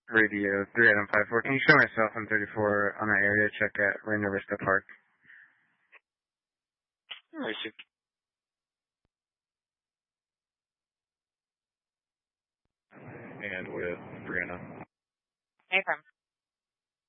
Radio 3 Adam 54. Can you show myself on 34 on that area check at Rainier Vista Park? Received. And with Brianna. Affirm.